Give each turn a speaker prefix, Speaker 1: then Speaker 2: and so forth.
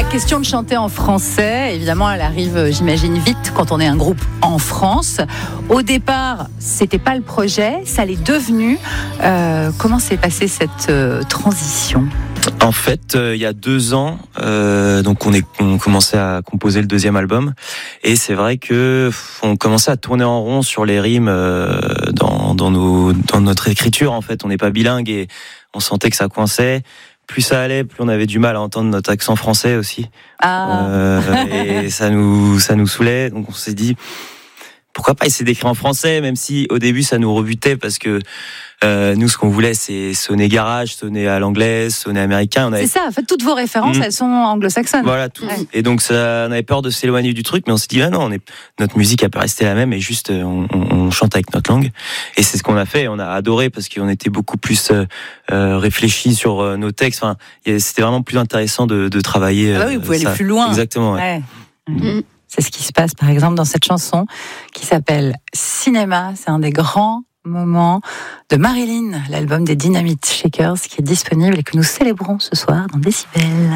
Speaker 1: question de chanter en français, évidemment, elle arrive, j'imagine, vite quand on est un groupe en France. Au départ, c'était pas le projet, ça l'est devenu. Comment s'est passée cette transition ?
Speaker 2: En fait, il y a 2 ans, donc on commençait à composer le 2e album, et c'est vrai que on commençait à tourner en rond sur les rimes dans notre écriture. En fait, on n'est pas bilingue et on sentait que ça coinçait. Plus ça allait, plus on avait du mal à entendre notre accent français aussi. Et ça nous saoulait. Donc on s'est dit, pourquoi pas essayer d'écrire en français, même si au début ça nous rebutait parce que nous, ce qu'on voulait, c'est sonner garage, sonner à l'anglaise, sonner américain.
Speaker 1: C'est ça, en fait, toutes vos références, elles sont anglo-saxonnes.
Speaker 2: Voilà, tout. Ouais. Et donc, on avait peur de s'éloigner du truc, mais on s'est dit, non, notre musique, elle peut rester la même, et juste, on chante avec notre langue. Et c'est ce qu'on a fait, on a adoré, parce qu'on était beaucoup plus réfléchis sur nos textes. Enfin, c'était vraiment plus intéressant de travailler.
Speaker 1: Ah oui, vous pouvez aller plus loin.
Speaker 2: Exactement, ouais.
Speaker 1: C'est ce qui se passe, par exemple, dans cette chanson qui s'appelle Cinéma. C'est un des grands moments de Marilyn, l'album des Dynamite Shakers qui est disponible et que nous célébrons ce soir dans Décibel.